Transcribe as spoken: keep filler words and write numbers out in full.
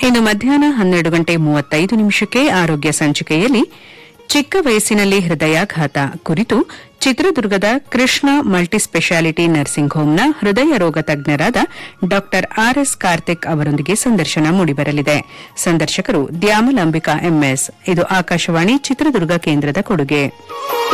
ಇನ್ನು ಮಧ್ಯಾಹ್ನ ಹನ್ನೆರಡು ಗಂಟೆ ಮೂವತ್ತೈದು ನಿಮಿಷಕ್ಕೆ ಆರೋಗ್ಯ ಸಂಚಿಕೆಯಲ್ಲಿ ಚಿಕ್ಕ ವಯಸ್ಸಿನಲ್ಲಿ ಹೃದಯಾಘಾತ ಕುರಿತು ಚಿತ್ರದುರ್ಗದ ಕೃಷ್ಣ ಮಲ್ಟಿಸ್ಪೆಷಾಲಿಟಿ ನರ್ಸಿಂಗ್ ಹೋಂನ ಹೃದಯ ರೋಗ ತಜ್ಞರಾದ ಡಾ ಆರ್ಎಸ್ ಕಾರ್ತಿಕ್ ಅವರೊಂದಿಗೆ ಸಂದರ್ಶನ ಮೂಡಿಬರಲಿದೆ. ಸಂದರ್ಶಕರು ದ್ಯಾಮಲಾಂಬಿಕಾ ಎಂಎಸ್. ಇದು ಆಕಾಶವಾಣಿ ಚಿತ್ರದುರ್ಗ ಕೇಂದ್ರದ ಕೊಡುಗೆ.